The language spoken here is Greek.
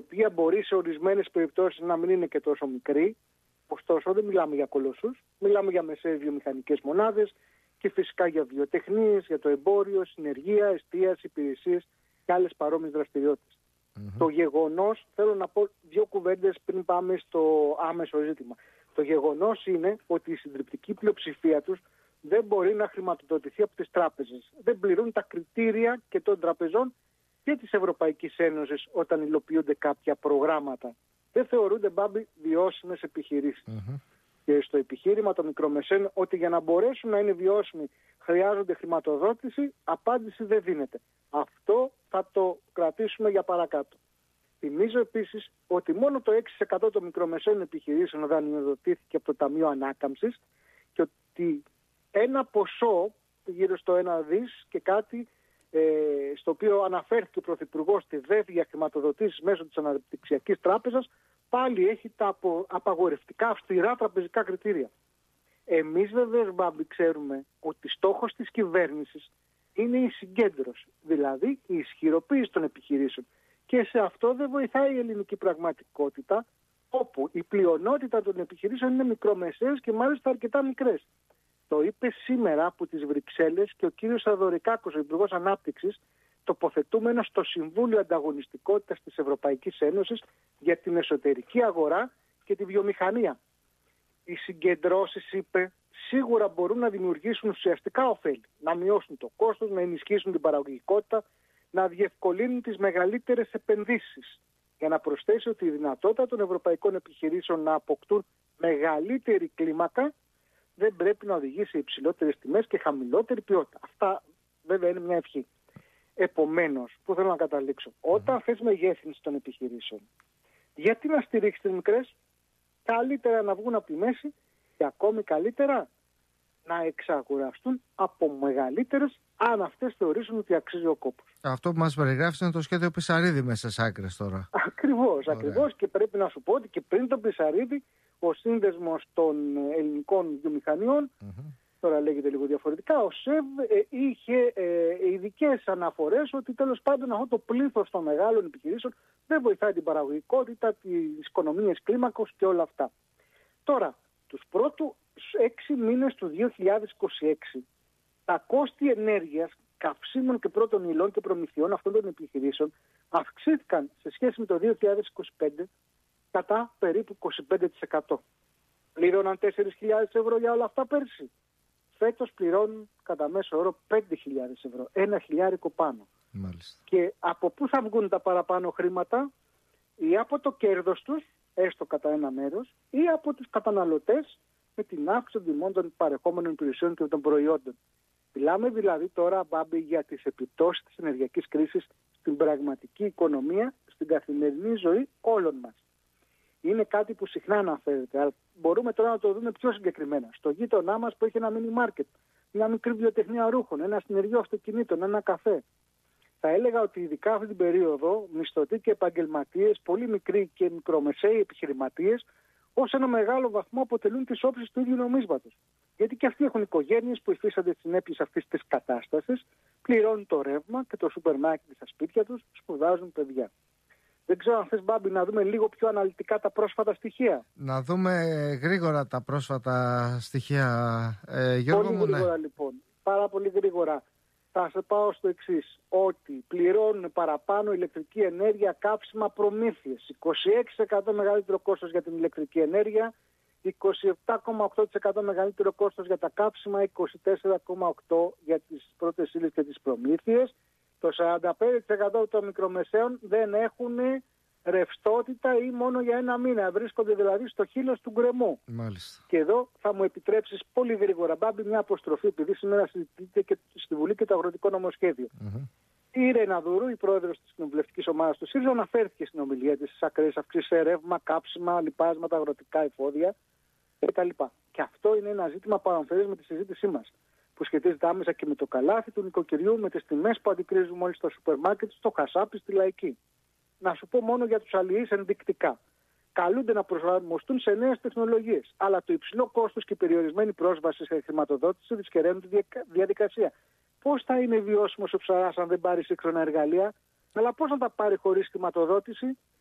οποία μπορεί σε ορισμένες περιπτώσεις να μην είναι και τόσο μικρή. Ωστόσο, δεν μιλάμε για κολοσσούς, μιλάμε για μεσαίες βιομηχανικές μονάδες και φυσικά για βιοτεχνίες, για το εμπόριο, συνεργεία, εστίαση, υπηρεσίες και άλλες παρόμοιες δραστηριότητες. Το γεγονός, θέλω να πω δύο κουβέντες πριν πάμε στο άμεσο ζήτημα. Το γεγονός είναι ότι η συντριπτική πλειοψηφία τους δεν μπορεί να χρηματοδοτηθεί από τις τράπεζες. Δεν πληρούν τα κριτήρια και των τραπεζών και της Ευρωπαϊκής Ένωσης όταν υλοποιούνται κάποια προγράμματα. Δεν θεωρούνται, Μπάμπη, βιώσιμες επιχειρήσεις. Και στο επιχείρημα των μικρομεσαίων ότι για να μπορέσουν να είναι βιώσιμοι χρειάζονται χρηματοδότηση, απάντηση δεν δίνεται. Αυτό θα το κρατήσουμε για παρακάτω. Θυμίζω επίσης ότι μόνο το 6% των μικρομεσαίων επιχειρήσεων δανειοδοτήθηκε από το Ταμείο Ανάκαμψης και ότι ένα ποσό γύρω στο 1 δις και κάτι στο οποίο αναφέρθηκε ο Πρωθυπουργός στη ΔΕΔ για χρηματοδοτήσεις μέσω της Αναπτυξιακής Τράπεζας πάλι έχει τα απαγορευτικά αυστηρά τραπεζικά κριτήρια. Εμείς βεβαίως, Μπάμπη, ξέρουμε ότι στόχος της κυβέρνησης είναι η συγκέντρωση, δηλαδή η ισχυροποίηση των επιχειρήσεων. Και σε αυτό δεν βοηθάει η ελληνική πραγματικότητα, όπου η πλειονότητα των επιχειρήσεων είναι μικρομεσαίες και μάλιστα αρκετά μικρές. Το είπε σήμερα από τις Βρυξέλλες και ο κύριος Θαδωρικάκος, ο Υπουργός Ανάπτυξης, τοποθετούμενος στο Συμβούλιο Ανταγωνιστικότητας της Ευρωπαϊκής Ένωσης για την εσωτερική αγορά και τη βιομηχανία. Οι συγκεντρώσεις, είπε, σίγουρα μπορούν να δημιουργήσουν ουσιαστικά ωφέλη, να μειώσουν το κόστος, να ενισχύσουν την παραγωγικότητα, να διευκολύνουν τις μεγαλύτερες επενδύσεις. Για να προσθέσει ότι η δυνατότητα των ευρωπαϊκών επιχειρήσεων να αποκτούν μεγαλύτερη κλίμακα δεν πρέπει να οδηγήσει σε υψηλότερες τιμές και χαμηλότερη ποιότητα. Αυτά βέβαια είναι μια ευχή. Επομένως, που θέλω να καταλήξω, όταν θες μεγέθυνση των επιχειρήσεων, γιατί να στηρίξεις τις μικρές? Καλύτερα να βγουν από τη μέση και ακόμη καλύτερα να εξαγοραστούν από μεγαλύτερες, αν αυτές θεωρήσουν ότι αξίζει ο κόπος. Αυτό που μας περιγράφεις είναι το σχέδιο Πισαρίδη μέσα στις άκρες τώρα. Ακριβώς. Και πρέπει να σου πω ότι και πριν τον Πισαρίδη, ο Σύνδεσμος των Ελληνικών Βιομηχανιών, τώρα λέγεται λίγο διαφορετικά, ο ΣΕΒ είχε ειδικές αναφορές ότι τέλος πάντων αυτό το πλήθος των μεγάλων επιχειρήσεων δεν βοηθάει την παραγωγικότητα, τις οικονομίες κλίμακος και όλα αυτά. Τώρα, τους πρώτους 6 μήνες του 2026, τα κόστη ενέργειας, καυσίμων και πρώτων υλών και προμηθειών αυτών των επιχειρήσεων αυξήθηκαν σε σχέση με το 2025 κατά περίπου 25%. Πλήρωναν 4.000 ευρώ για όλα αυτά πέρσι. Φέτος πληρώνουν κατά μέσο όρο 5.000 ευρώ, 1.000 πάνω. Μάλιστα. Και από πού θα βγουν τα παραπάνω χρήματα? Ή από το κέρδος τους, έστω κατά ένα μέρος, ή από τους καταναλωτές με την αύξηση των τιμών των παρεχόμενων υπηρεσιών και των προϊόντων. Μιλάμε δηλαδή τώρα, Μπάμπη, για τις επιπτώσεις της ενεργειακής κρίσης στην πραγματική οικονομία, στην καθημερινή ζωή όλων μας. Είναι κάτι που συχνά αναφέρεται, αλλά μπορούμε τώρα να το δούμε πιο συγκεκριμένα. Στο γείτονά μας που έχει ένα mini market, μια μικρή βιοτεχνία ρούχων, ένα συνεργείο αυτοκινήτων, ένα καφέ. Θα έλεγα ότι ειδικά αυτή την περίοδο μισθωτοί και επαγγελματίες, πολύ μικροί και μικρομεσαίοι επιχειρηματίες, ως ένα μεγάλο βαθμό αποτελούν τις όψεις του ίδιου νομίσματος. Γιατί και αυτοί έχουν οικογένειες που υφίστανται τις συνέπειες αυτής της κατάστασης, πληρώνουν το ρεύμα και το σούπερ μάρκετ στα σπίτια τους, σπουδάζουν παιδιά. Δεν ξέρω αν θες, Μπάμπη, να δούμε λίγο πιο αναλυτικά τα πρόσφατα στοιχεία. Να δούμε γρήγορα τα πρόσφατα στοιχεία, Γιώργο μου. Πολύ γρήγορα λοιπόν, πάρα πολύ γρήγορα. Θα σε πάω στο εξής, ότι πληρώνουν παραπάνω ηλεκτρική ενέργεια, καύσιμα, προμήθειες. 26% μεγαλύτερο κόστος για την ηλεκτρική ενέργεια, 27,8% μεγαλύτερο κόστος για τα καύσιμα, 24,8% για τις πρώτες ύλες και τις προμήθειες. Το 45% των μικρομεσαίων δεν έχουν ρευστότητα ή μόνο για ένα μήνα. Βρίσκονται δηλαδή στο χείλος του γκρεμού. Μάλιστα. Και εδώ θα μου επιτρέψεις πολύ γρήγορα, Μπάμπη, μια αποστροφή, επειδή σήμερα συζητείται και στη Βουλή και το αγροτικό νομοσχέδιο. Η Ρένα Δουρού, η πρόεδρος της κοινοβουλευτικής ομάδας του ΣΥΡΙΖΑ, αναφέρθηκε στην ομιλία της στις ακραίες αυξήσεις σε ρεύμα, κάψιμα, λιπάσματα, αγροτικά εφόδια κτλ. Και αυτό είναι ένα ζήτημα που αναφέρει με τη συζήτησή μας, που σχετίζεται άμεσα και με το καλάθι του νοικοκυριού, με τις τιμές που αντικρίζουμε όλοι στο σούπερ μάρκετ, στο χασάπι, στη λαϊκή. Να σου πω μόνο για τους αλληλείς ενδεικτικά. Καλούνται να προσαρμοστούν σε νέες τεχνολογίες. Αλλά το υψηλό κόστος και η περιορισμένη πρόσβαση σε χρηματοδότηση δυσκεραίνουν τη διαδικασία. Πώς θα είναι βιώσιμος ο ψαράς αν δεν πάρει σύγχρονα εργαλεία? Αλλά πώς να τα πάρει χωρίς χρηματοδότηση?